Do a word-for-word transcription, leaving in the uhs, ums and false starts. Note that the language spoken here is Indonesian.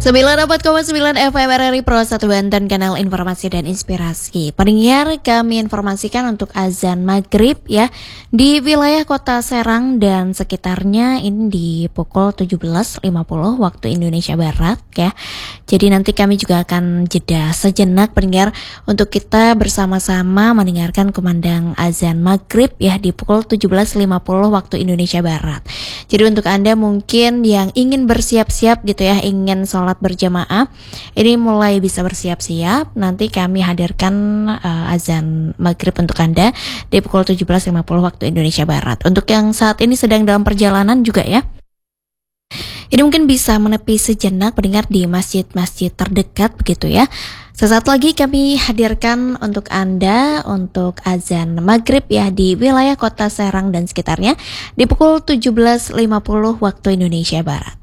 sembilan puluh empat koma sembilan F M R R I Pro satu Banten, kanal informasi dan inspirasi. Pendengar, kami informasikan untuk azan maghrib ya di wilayah kota Serang dan sekitarnya ini di pukul tujuh belas lima puluh waktu Indonesia Barat ya. Jadi nanti kami juga akan jeda sejenak pendengar untuk kita bersama-sama mendengarkan kumandang azan maghrib ya di pukul tujuh belas lima puluh waktu Indonesia Barat. Jadi untuk Anda mungkin yang ingin bersiap-siap gitu ya, ingin sholat berjamaah, ini mulai bisa bersiap-siap. Nanti kami hadirkan uh, azan maghrib untuk Anda di pukul tujuh belas lima puluh waktu Indonesia Barat. Untuk yang saat ini sedang dalam perjalanan juga ya, ini mungkin bisa menepi sejenak pendengar di masjid-masjid terdekat begitu ya. Sesaat lagi kami hadirkan untuk Anda untuk azan maghrib ya di wilayah kota Serang dan sekitarnya di pukul tujuh belas lima puluh waktu Indonesia Barat.